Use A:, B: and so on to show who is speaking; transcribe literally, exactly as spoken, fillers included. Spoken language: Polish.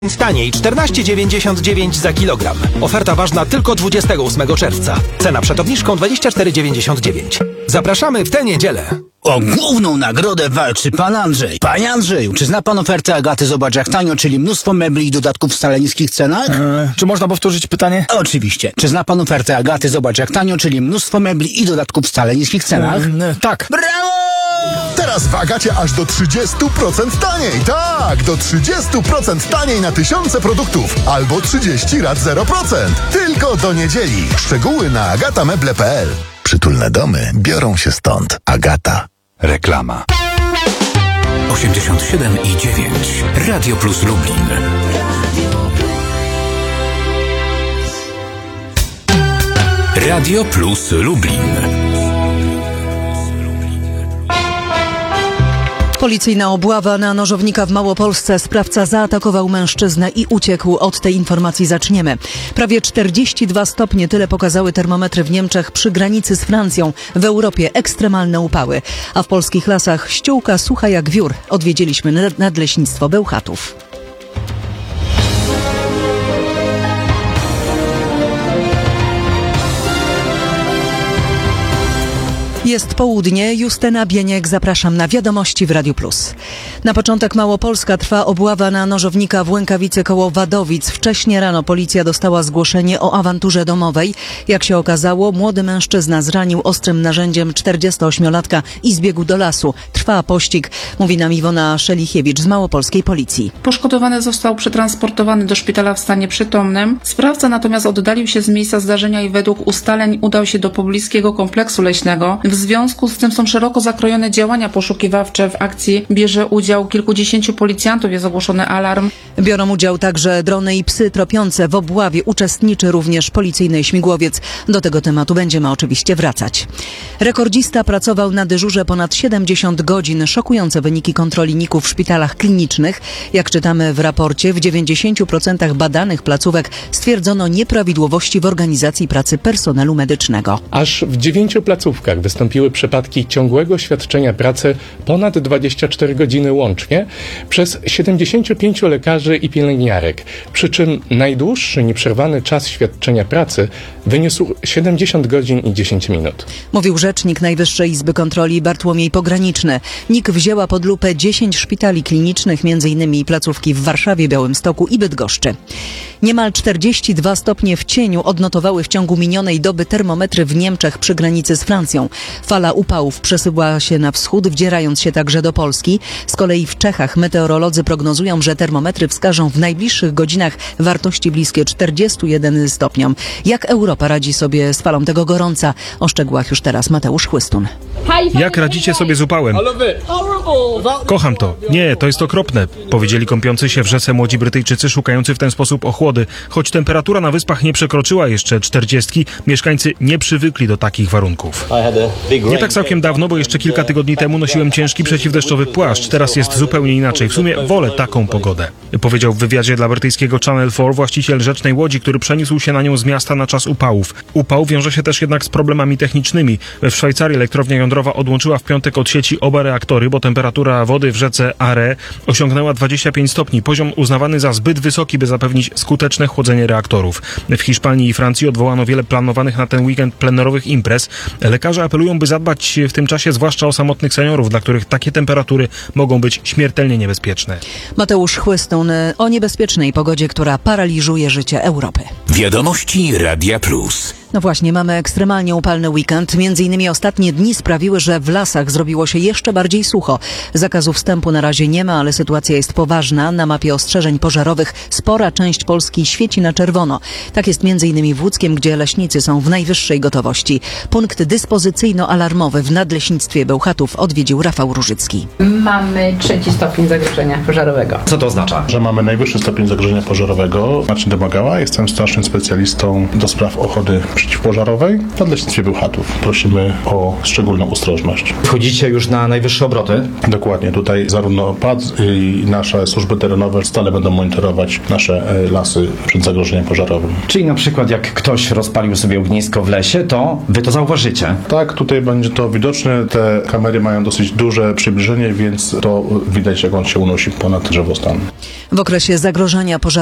A: Taniej czternaście dziewięćdziesiąt dziewięć za kilogram. Oferta ważna tylko dwudziestego ósmego czerwca. Cena przed obniżką dwadzieścia cztery dziewięćdziesiąt dziewięć. Zapraszamy w tę niedzielę.
B: O główną nagrodę walczy pan Andrzej. Panie Andrzeju, czy zna pan ofertę Agaty Zobacz jak tanio, czyli mnóstwo mebli i dodatków w wcale niskich cenach?
C: Eee, czy można powtórzyć pytanie?
B: Oczywiście. Czy zna pan ofertę Agaty Zobacz jak tanio, czyli mnóstwo mebli i dodatków w wcale niskich cenach?
C: Eee, tak.
B: Brawo!
D: Teraz w Agacie aż do trzydzieści procent taniej. Tak, do trzydzieści procent taniej na tysiące produktów. Albo trzydzieści rat zero procent. Tylko do niedzieli. Szczegóły na agatameble kropka p l. Przytulne domy biorą się stąd. Agata.
E: Reklama. osiemdziesiąt siedem i dziewięć. Radio Plus Lublin. Radio Plus Lublin.
F: Policyjna obława na nożownika w Małopolsce. Sprawca zaatakował mężczyznę i uciekł. Od tej informacji zaczniemy. Prawie czterdzieści dwa stopnie, tyle pokazały termometry w Niemczech przy granicy z Francją. W Europie ekstremalne upały. A w polskich lasach ściółka sucha jak wiór. Odwiedziliśmy nadleśnictwo Bełchatów. Jest południe. Justyna Bieniek, zapraszam na wiadomości w Radiu Plus. Na początek Małopolska trwa obława na nożownika w Łękawicy koło Wadowic. Wcześnie rano policja dostała zgłoszenie o awanturze domowej. Jak się okazało, młody mężczyzna zranił ostrym narzędziem czterdziestoośmiolatka i zbiegł do lasu. Trwa pościg, mówi nam Iwona Szelichiewicz z Małopolskiej Policji.
G: Poszkodowany został przetransportowany do szpitala w stanie przytomnym. Sprawca natomiast oddalił się z miejsca zdarzenia i według ustaleń udał się do pobliskiego kompleksu leśnego. W związku z tym są szeroko zakrojone działania poszukiwawcze. W akcji bierze udział kilkudziesięciu policjantów, jest ogłoszony alarm.
F: Biorą udział także drony i psy tropiące. W obławie uczestniczy również policyjny śmigłowiec. Do tego tematu będziemy oczywiście wracać. Rekordzista pracował na dyżurze ponad siedemdziesiąt godzin. Szokujące wyniki kontroli N I K-u w szpitalach klinicznych. Jak czytamy w raporcie, w dziewięćdziesięciu procentach badanych placówek stwierdzono nieprawidłowości w organizacji pracy personelu medycznego.
H: Aż w dziewięciu placówkach wystąpiły przypadki ciągłego świadczenia pracy ponad dwadzieścia cztery godziny łącznie przez siedemdziesięciu pięciu lekarzy i pielęgniarek. Przy czym najdłuższy nieprzerwany czas świadczenia pracy wyniósł siedemdziesiąt godzin i dziesięć minut.
F: Mówił rzecznik Najwyższej Izby Kontroli Bartłomiej Pograniczny. N I K wzięła pod lupę dziesięć szpitali klinicznych, między innymi placówki w Warszawie, Białymstoku i Bydgoszczy. Niemal czterdzieści dwa stopnie w cieniu odnotowały w ciągu minionej doby termometry w Niemczech przy granicy z Francją. Fala upałów przesyła się na wschód, wdzierając się także do Polski. Z kolei w Czechach meteorolodzy prognozują, że termometry wskażą w najbliższych godzinach wartości bliskie czterdziestu jeden stopniom. Jak Europa radzi sobie z falą tego gorąca? O szczegółach już teraz Mateusz Chłystun.
I: Jak radzicie sobie z upałem? Kocham to. Nie, to jest okropne, powiedzieli kąpiący się w rzece młodzi Brytyjczycy szukający w ten sposób ochłody. Choć temperatura na wyspach nie przekroczyła jeszcze czterdziestki, mieszkańcy nie przywykli do takich warunków. Nie tak całkiem dawno, bo jeszcze kilka tygodni temu nosiłem ciężki przeciwdeszczowy płaszcz. Teraz jest zupełnie inaczej. W sumie wolę taką pogodę. Powiedział w wywiadzie dla brytyjskiego Channel cztery właściciel rzecznej łodzi, który przeniósł się na nią z miasta na czas upałów. Upał wiąże się też jednak z problemami technicznymi. W Szwajcarii elektrownia jądrowa odłączyła w piątek od sieci oba reaktory, bo temperatura wody w rzece Are osiągnęła dwadzieścia pięć stopni. Poziom uznawany za zbyt wysoki, by zapewnić skuteczne chłodzenie reaktorów. W Hiszpanii i Francji odwołano wiele planowanych na ten weekend plenerowych imprez. Lekarze apelują, by zadbać w tym czasie zwłaszcza o samotnych seniorów, dla których takie temperatury mogą być śmiertelnie niebezpieczne.
F: Mateusz Chłystun o niebezpiecznej pogodzie, która paraliżuje życie Europy.
E: Wiadomości Radia Plus.
F: No właśnie, mamy ekstremalnie upalny weekend. Między innymi ostatnie dni sprawiły, że w lasach zrobiło się jeszcze bardziej sucho. Zakazu wstępu na razie nie ma, ale sytuacja jest poważna. Na mapie ostrzeżeń pożarowych spora część Polski świeci na czerwono. Tak jest między innymi w Łódzkiem, gdzie leśnicy są w najwyższej gotowości. Punkt dyspozycyjno-alarmowy w Nadleśnictwie Bełchatów odwiedził Rafał Różycki.
J: Mamy trzeci stopień zagrożenia pożarowego.
K: Co to oznacza?
L: Że mamy najwyższy stopień zagrożenia pożarowego. Marcin Domagała, jestem starszym
K: naszym specjalistą do spraw ochrony przeciwpożarowej w Nadleśnictwie Bełchatów. Prosimy o szczególną ostrożność.
L: Wchodzicie już na najwyższe obroty?
K: Dokładnie. Tutaj zarówno P A D i nasze służby terenowe stale będą monitorować nasze lasy przed zagrożeniem pożarowym.
L: Czyli na przykład jak ktoś rozpalił sobie ognisko w lesie, to wy to zauważycie?
K: Tak, tutaj będzie to widoczne. Te kamery mają dosyć duże przybliżenie, więc to widać, jak on się unosi ponad drzewostan.
F: W okresie zagrożenia pożarowego